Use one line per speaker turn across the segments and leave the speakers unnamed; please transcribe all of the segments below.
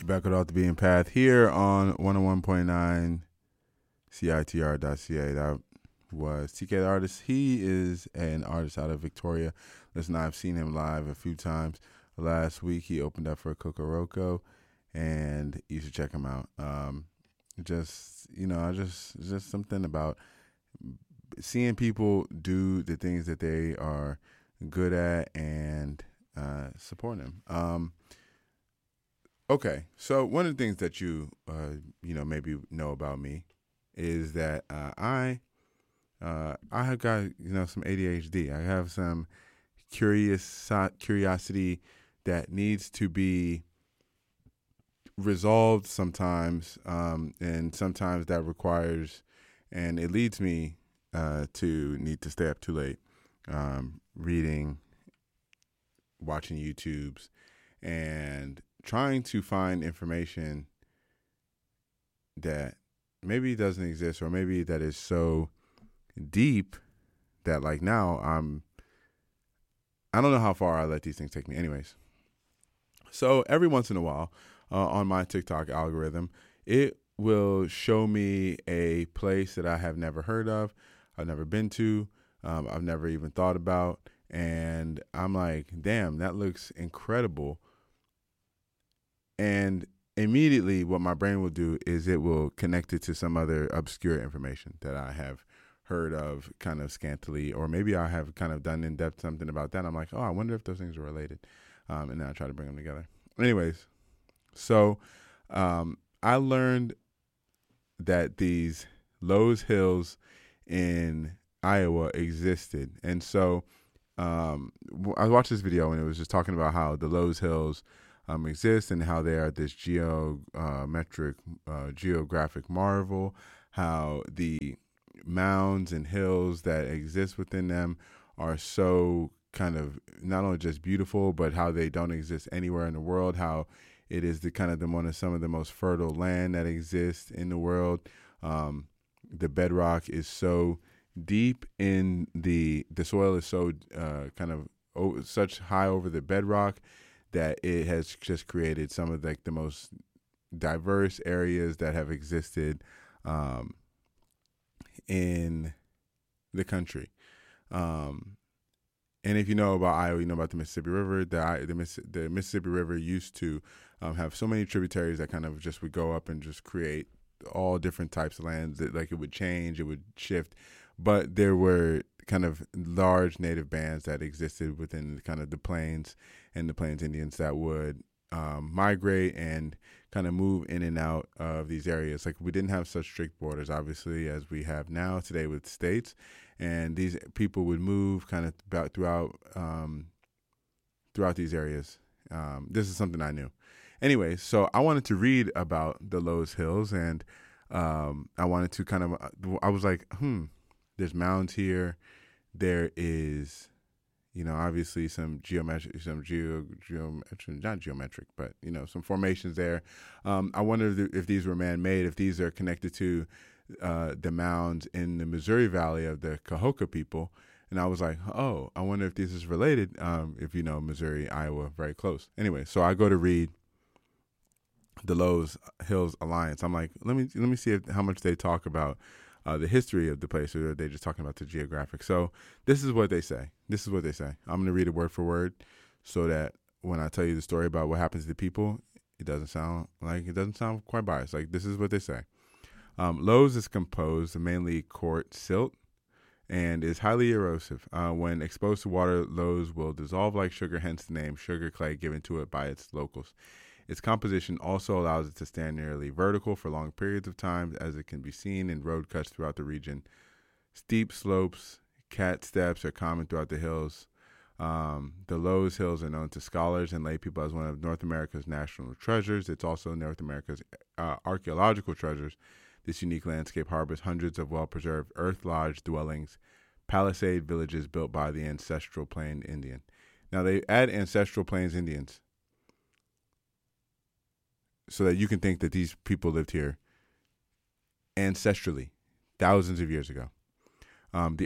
Back with Off the Beaten Path here on 101.9 CITR.ca. That was TK the Artist. He is an artist out of Victoria. Listen, I've seen him live a few times. Last week he opened up for Kokoroko, and you should check him out. Just something about seeing people do the things that they are good at and supporting them. Okay, so one of the things that you maybe know about me is that I have got some ADHD. I have some curiosity that needs to be resolved sometimes, and sometimes that requires, and it leads me to need to stay up too late, reading, watching YouTubes, and trying to find information that maybe doesn't exist, or maybe that is so deep that like now I don't know how far I let these things take me. Anyways, so every once in a while on my TikTok algorithm, it will show me a place that I have never heard of, I've never been to, I've never even thought about, and I'm like, damn, that looks incredible. And immediately what my brain will do is it will connect it to some other obscure information that I have heard of kind of scantily, or maybe I have kind of done in depth something about that. I'm like, oh, I wonder if those things are related. And then I try to bring them together. Anyways, so I learned that these Lowe's Hills in Iowa existed. And so I watched this video, and it was just talking about how the Lowe's Hills exist and how they are this geographic marvel, how the mounds and hills that exist within them are so kind of not only just beautiful, but how they don't exist anywhere in the world, how it is the kind of some of the most fertile land that exists in the world. The bedrock is so deep in the soil is so such high over the bedrock that it has just created some of the most diverse areas that have existed in the country. And if you know about Iowa, you know about the Mississippi River. The Mississippi River used to have so many tributaries that kind of just would go up and just create all different types of lands. That, like, it would change, it would shift, but there were kind of large native bands that existed within kind of the plains and the Plains Indians that would migrate and kind of move in and out of these areas. Like, we didn't have such strict borders, obviously, as we have now today with states, and these people would move kind of about throughout these areas. This is something I knew. Anyway, so I wanted to read about the Lowe's Hills, and I wanted to kind of, I was like, there's mounds here. There is, obviously some not geometric, but, some formations there. I wondered if these were man-made, if these are connected to the mounds in the Missouri Valley of the Cahokia people. And I was like, oh, I wonder if this is related. If you know Missouri, Iowa, very close. Anyway, so I go to read the Lowe's Hills Alliance. I'm like, let me see how much they talk about the history of the place, or are they just talking about the geographic? So this is what they say. I'm going to read it word for word, so that when I tell you the story about what happens to the people, it doesn't sound quite biased. Like, this is what they say. Lowe's is composed of mainly quartz silt and is highly erosive. When exposed to water, Lowe's will dissolve like sugar, hence the name sugar clay given to it by its locals. Its composition also allows it to stand nearly vertical for long periods of time, as it can be seen in road cuts throughout the region. Steep slopes, cat steps are common throughout the hills. The Lowe's Hills are known to scholars and lay people as one of North America's national treasures. It's also North America's archaeological treasures. This unique landscape harbors hundreds of well-preserved earth lodge dwellings, palisade villages built by the ancestral Plains Indian. Now, they add ancestral Plains Indians so that you can think that these people lived here ancestrally, thousands of years ago. I have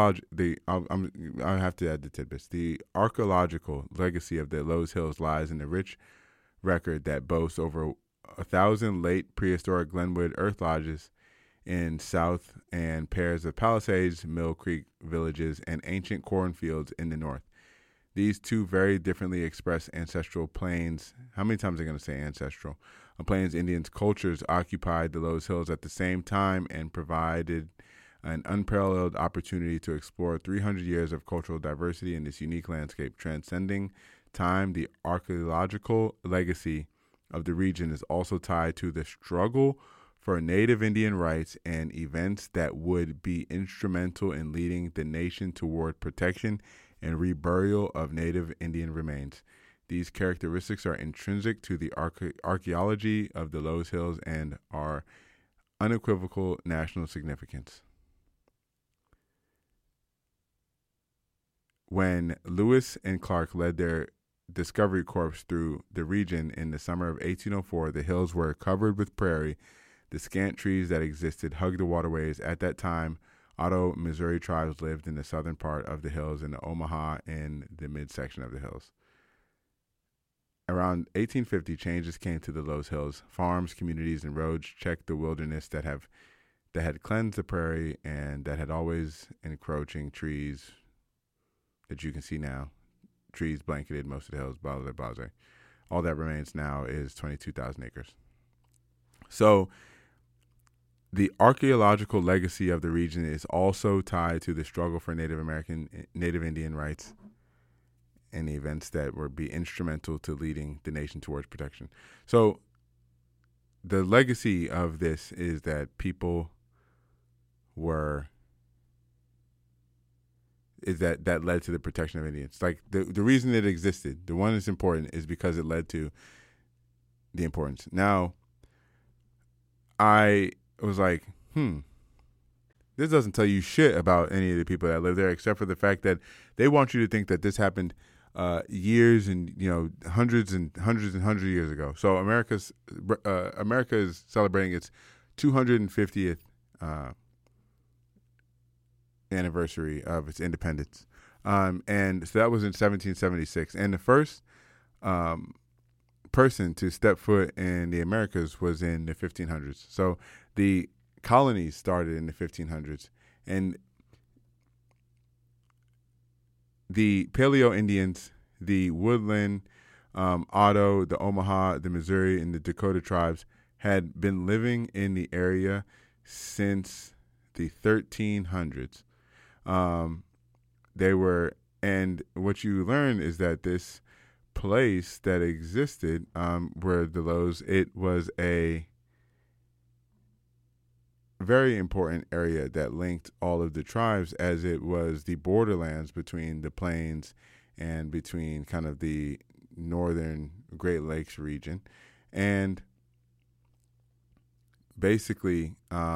to add the tidbits. The archaeological legacy of the Lowe's Hills lies in the rich record that boasts over 1,000 late prehistoric Glenwood earth lodges in south and pairs of Palisades, Mill Creek villages, and ancient cornfields in the north. These two very differently expressed ancestral plains. How many times are they going to say ancestral? Plains Indians' cultures occupied the Loess Hills at the same time and provided an unparalleled opportunity to explore 300 years of cultural diversity in this unique landscape. Transcending time, the archaeological legacy of the region is also tied to the struggle for Native Indian rights and events that would be instrumental in leading the nation toward protection and reburial of Native Indian remains. These characteristics are intrinsic to the archaeology of the Loess Hills and are unequivocal national significance. When Lewis and Clark led their discovery corps through the region in the summer of 1804, the hills were covered with prairie. The scant trees that existed hugged the waterways. At that time, Ottawa, Missouri tribes lived in the southern part of the hills and the Omaha in the midsection of the hills. Around 1850, changes came to the Loess Hills. Farms, communities, and roads checked the wilderness that had cleansed the prairie and that had always encroaching trees that you can see now. Trees blanketed most of the hills, blah, blah, blah, blah. All that remains now is 22,000 acres. So the archaeological legacy of the region is also tied to the struggle for Native Indian rights and the events that would be instrumental to leading the nation towards protection. So the legacy of this is that that led to the protection of Indians. Like the reason it existed, the one that's important, is because it led to the importance. Now, I was like, this doesn't tell you shit about any of the people that live there, except for the fact that they want you to think that this happened years and hundreds and hundreds and hundreds of years ago. So America is celebrating its 250th anniversary of its independence, and so that was in 1776. And the first person to step foot in the Americas was in the 1500s. So the colonies started in the 1500s, and the Paleo Indians, the Woodland, Otto, the Omaha, the Missouri, and the Dakota tribes had been living in the area since the 1300s. And what you learn is that this place that existed, where the Loess, it was a very important area that linked all of the tribes, as it was the borderlands between the plains and between kind of the northern Great Lakes region. And basically,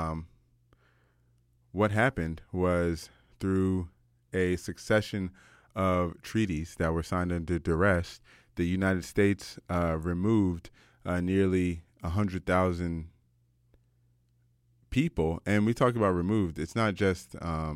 what happened was, through a succession of treaties that were signed under duress, the United States removed nearly 100,000 people. And we talk about removed. It's not just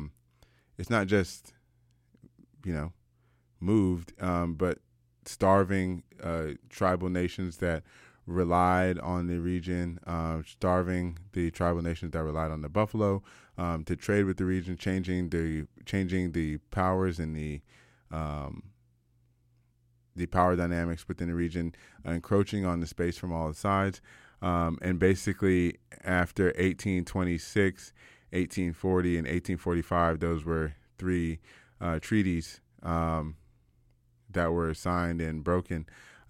moved, but starving tribal nations that relied on the region, starving the tribal nations that relied on the buffalo to trade with the region, changing the powers and the power dynamics within the region, encroaching on the space from all sides. And basically, after 1826, 1840, and 1845, those were three treaties that were signed and broken.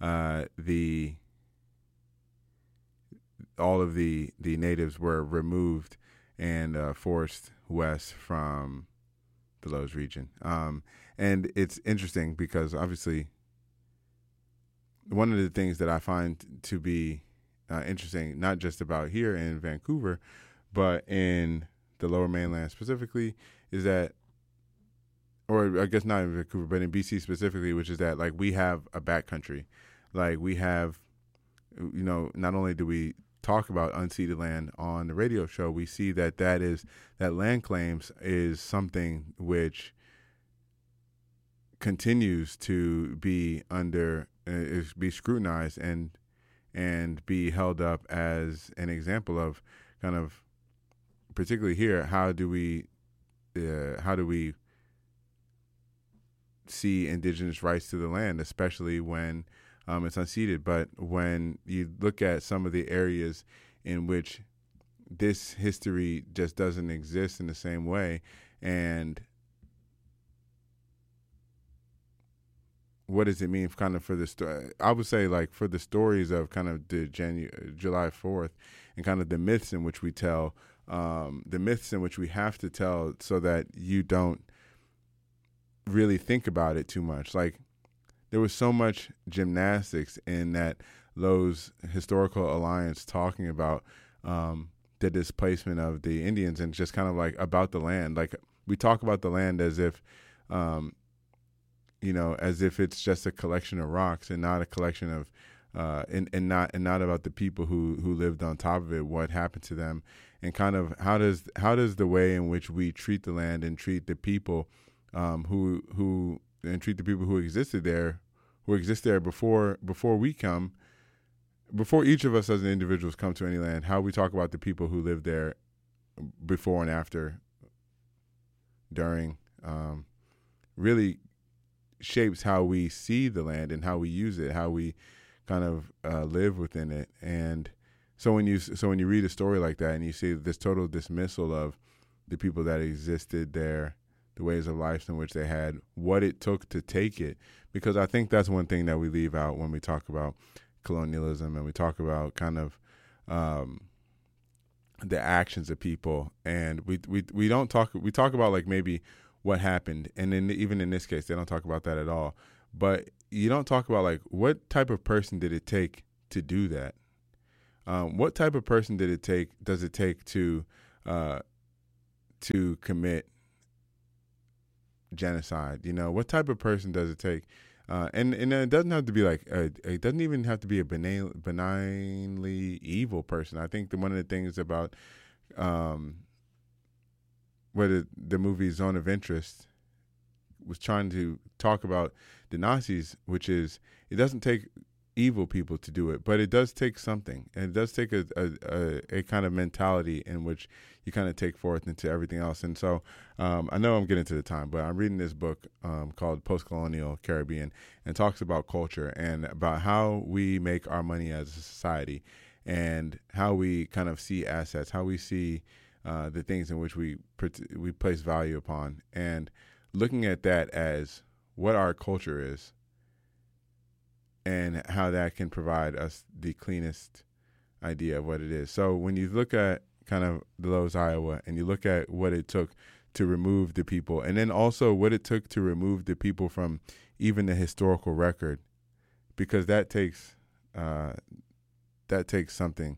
All of the natives were removed and forced west from the Loess region. And it's interesting because, obviously, one of the things that I find to be interesting, not just about here in Vancouver, but in the Lower Mainland specifically, is that, or I guess not in Vancouver, but in BC specifically, which is that, like, we have a backcountry. Like, we have, not only do we talk about unceded land on the radio show, we see that land claims is something which continues to be be scrutinized and and be held up as an example of kind of, particularly here, how do we see indigenous rights to the land, especially when it's unceded. But when you look at some of the areas in which this history just doesn't exist in the same way, and what does it mean kind of for the story? I would say, like, for the stories of kind of the July 4th and kind of the myths in which we tell, the myths in which we have to tell so that you don't really think about it too much. Like, there was so much gymnastics in that Lowe's Historical Alliance talking about the displacement of the Indians, and just kind of like about the land. Like, we talk about the land as if, as if it's just a collection of rocks and not a collection of, and not about the people who lived on top of it, what happened to them, and kind of how does the way in which we treat the land and treat the people who treat the people who exist there before we come, before each of us as individuals come to any land, how we talk about the people who lived there before and after, during, really shapes how we see the land and how we use it, how we kind of live within it. And so when you read a story like that and you see this total dismissal of the people that existed there, the ways of life in which they had, what it took to take it, because I think that's one thing that we leave out when we talk about colonialism and we talk about kind of the actions of people, and we don't talk. We talk about like maybe what happened, and then even in this case, they don't talk about that at all. But you don't talk about like what type of person did it take to do that? What type of person does it take to commit genocide? What type of person does it take? And it doesn't have to be like it doesn't even have to be a benignly evil person. I think one of the things about where the movie Zone of Interest was trying to talk about the Nazis, which is, it doesn't take evil people to do it, but it does take something, and it does take a kind of mentality in which you kind of take forth into everything else. And so I know I'm getting to the time, but I'm reading this book called Post-Colonial Caribbean, and talks about culture and about how we make our money as a society, and how we kind of see assets, how we see the things in which we place value upon, and looking at that as what our culture is, and how that can provide us the cleanest idea of what it is. So when you look at kind of the Lowe's, Iowa, and you look at what it took to remove the people, and then also what it took to remove the people from even the historical record, because that takes something.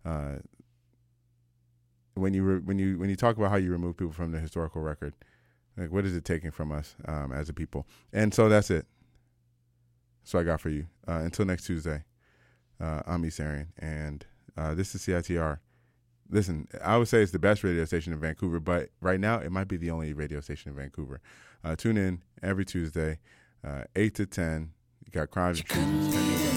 When you talk about how you remove people from the historical record, like, what is it taking from us as a people? And so that's it. So I got for you. Until next Tuesday, I'm East Arian, and this is CITR. Listen, I would say it's the best radio station in Vancouver, but right now it might be the only radio station in Vancouver. Tune in every Tuesday, 8 to 10. You got Crimes and Treasons, 10 to 11.